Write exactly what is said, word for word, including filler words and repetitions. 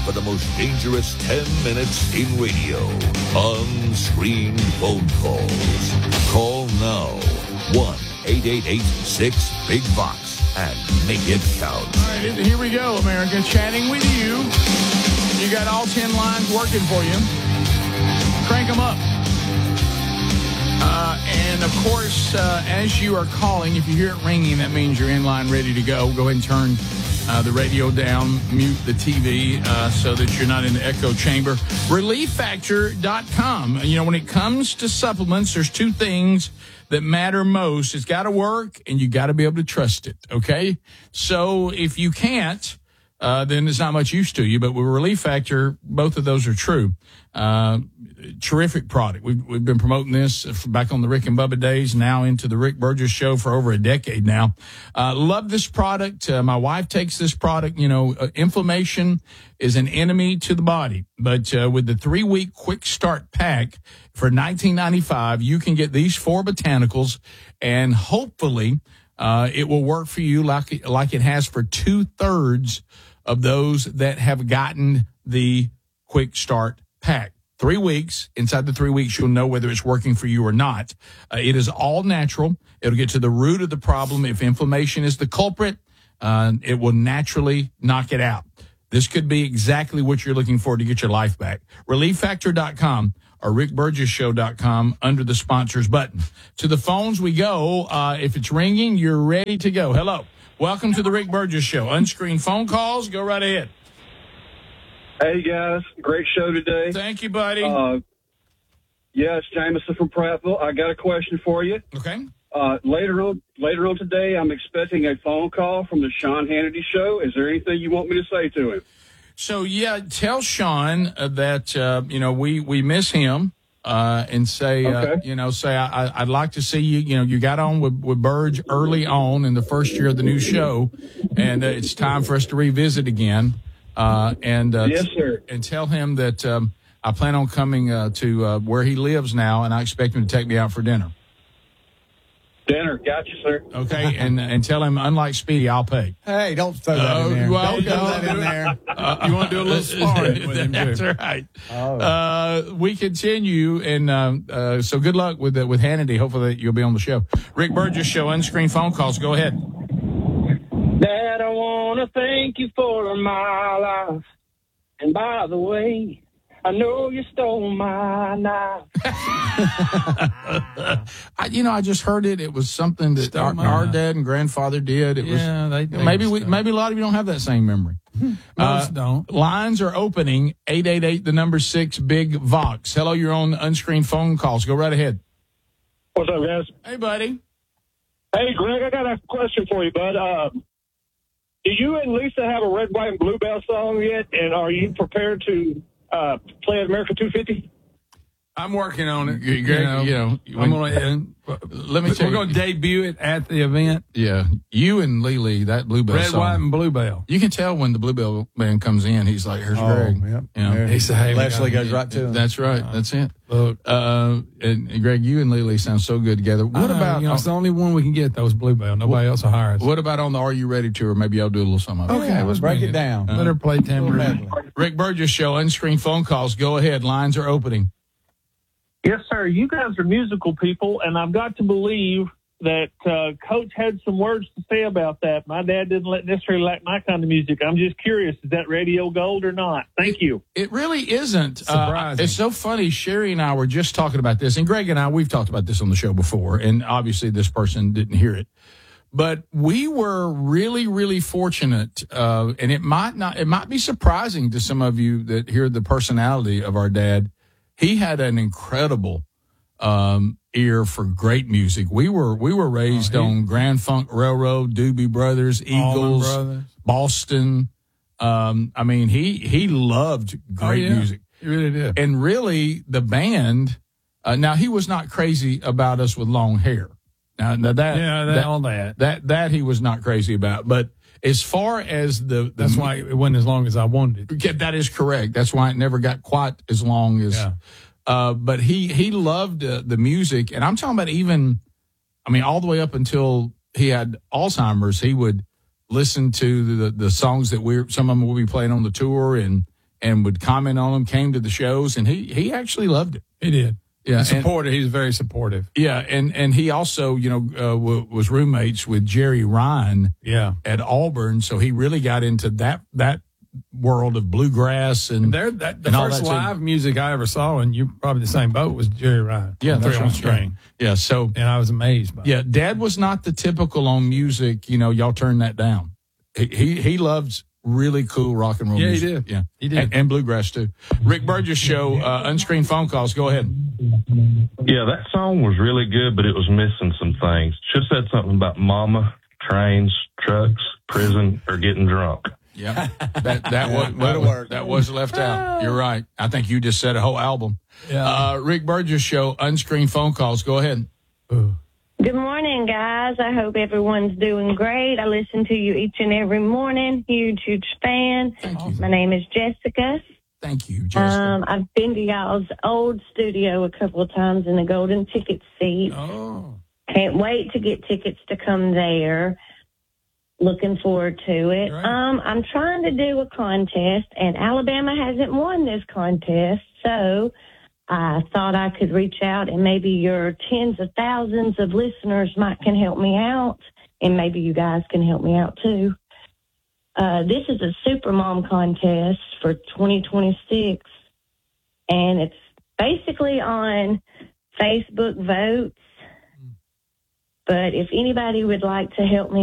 for the most dangerous ten minutes in radio. On-screen phone calls. Call now. one eight eight eight six big Vox and make it count. All right, here we go, America. Chatting with you. You got all ten lines working for you. Crank them up. Uh, and, of course, uh, as you are calling, if you hear it ringing, that means you're in line ready to go. Go ahead and turn uh, the radio down, mute the T V uh, so that you're not in the echo chamber. relief factor dot com. You know, when it comes to supplements, there's two things that matter most. It's got to work, and you got to be able to trust it, okay? So if you can't, uh, then it's not much use to you. But with Relief Factor, both of those are true. Uh, terrific product. We've, we've been promoting this back on the Rick and Bubba days, now into the Rick Burgess Show for over a decade now. Uh, love this product. Uh, my wife takes this product. You know, uh, inflammation is an enemy to the body. But uh, with the three-week quick start pack for nineteen ninety-five dollars, you can get these four botanicals, and hopefully uh, it will work for you like, like it has for two-thirds of those that have gotten the quick start pack. Three weeks. Inside the three weeks, you'll know whether it's working for you or not. Uh, it is all natural. It'll get to the root of the problem. If inflammation is the culprit, uh, it will naturally knock it out. This could be exactly what you're looking for to get your life back. relief factor dot com or rick burgess show dot com under the sponsors button. To the phones we go. Uh, if it's ringing, you're ready to go. Hello. Welcome to the Rick Burgess Show. Unscreened phone calls. Go right ahead. Hey, guys. Great show today. Thank you, buddy. Uh, yes, Jameson from Prattville. I got a question for you. Okay. Uh, later on later on today, I'm expecting a phone call from the Sean Hannity Show. Is there anything you want me to say to him? So, yeah, tell Sean uh, that, uh, you know, we, we miss him. Uh, and say, okay. uh, you know, say, I, I'd like to see you, you know, you got on with, with Burge early on in the first year of the new show, and uh, it's time for us to revisit again. Uh, and, uh, yes, sir. And tell him that, um, I plan on coming, uh, to, uh, where he lives now, and I expect him to take me out for dinner. Dinner. Got you, sir. Okay. And, and tell him, unlike Speedy, I'll pay. Hey, don't throw that Uh, in there. well, don't throw no, that in there. Uh, You want to do a little sparring with him, That's too. right. Oh. Uh, we continue, and uh, uh, so good luck with uh, with Hannity. Hopefully you'll be on the show. Rick Burgess Show, unscreened phone calls. Go ahead. Dad, I want to thank you for my life. And by the way, I know you stole my knife. I, you know, I just heard it. It was something that our, our dad and grandfather did. It Yeah, was they- they maybe was we stuff. maybe a lot of you don't have that same memory. Most Uh, don't. Lines are opening. eight eight eight, the number six, Big Vox. Hello, you're on unscreened phone calls. Go right ahead. What's up, guys? Hey, buddy. Hey, Greg, I got a question for you, bud. Uh, do you and Lisa have a Red, White, and Bluebell song yet? And are you prepared to uh, play at America two fifty? I'm working on it. You, Greg, you know, I'm when- going let me to. tell We're you. going to debut it at the event. Yeah, you and Lily, that Bluebell Red, song. White, and Bluebell. You can tell when the Bluebell band comes in. He's like, "Here's Oh, Greg." yep. You know? There. He said, "Hey, we Leslie gotta goes get- right to him. That's right. That's it. Look, Uh, and, and Greg, you and Lily sound so good together. What I know, about you know, it's the only one we can get. Those Bluebell. Nobody else will hire us. what about on the Are You Ready tour? Maybe I'll do a little something. of it. Okay, let's break bring it down. Let her play tambourine. Rick Burgess Show, unscreened phone calls. Go ahead. Lines are opening. Yes, sir. You guys are musical people, and I've got to believe that uh, Coach had some words to say about that. My dad didn't let necessarily like my kind of music. I'm just curious, is that radio gold or not? Thank you. It really isn't. Surprising. Uh, it's so funny. Sherry and I were just talking about this, and Greg and I, we've talked about this on the show before, and obviously this person didn't hear it. But we were really, really fortunate, uh, and it might not, it might be surprising to some of you that hear the personality of our dad. He had an incredible um, ear for great music. We were we were raised Oh, he- on Grand Funk Railroad, Doobie Brothers, Allman Eagles, Brothers. Boston. Um, I mean, he he loved great Oh, yeah. music, He really did. and really the band. Uh, now he was not crazy about us with long hair. Now, now that Yeah, that, that, all that. that that he was not crazy about, but. As far as the, the That's why it wasn't as long as I wanted it. Yeah, that is correct. That's why it never got quite as long as. Yeah. Uh, but he he loved uh, the music, and I'm talking about even, I mean, all the way up until he had Alzheimer's. He would listen to the the songs that we're some of them will be playing on the tour, and and would comment on them, came to the shows, and he, he actually loved it. He did. Yeah, He supported. He's very supportive. Yeah, and, and he also, you know, uh, w- was roommates with Jerry Ryan Yeah. at Auburn, so he really got into that that world of bluegrass and There, that, the and all first that, too. live music I ever saw, and you probably the same boat, was Jerry Ryan. Yeah, Three that's on right. string. Yeah, so And I was amazed by it. yeah, Dad was not the typical on music. You know, y'all turn that down. He he, he loves really cool rock and roll Yeah, he music. did. Yeah, He did. and, and bluegrass too. Rick Burgess Show, uh, unscreened phone calls. Go ahead. Yeah, that song was really good, but it was missing some things. Should have said something about mama, trains, trucks, prison, or getting drunk. Yeah, that that was that, was- that was left out. You're right. I think you just said a whole album. Yeah. Uh, Rick Burgess Show, unscreened phone calls. Go ahead. Ooh. Good morning, guys. I hope everyone's doing great. I listen to you each and every morning. Huge, huge fan. Thank you. My name is Jessica. Thank you, Jessica. Um, I've been to y'all's old studio a couple of times in the golden ticket seat. Oh. Can't wait to get tickets to come there. Looking forward to it. Great. Um, I'm trying to do a contest, and Alabama hasn't won this contest, so I thought I could reach out, and maybe your tens of thousands of listeners might can help me out, and maybe you guys can help me out too. Uh, this is a Super Mom contest for twenty twenty-six, and it's basically on Facebook votes. But if anybody would like to help me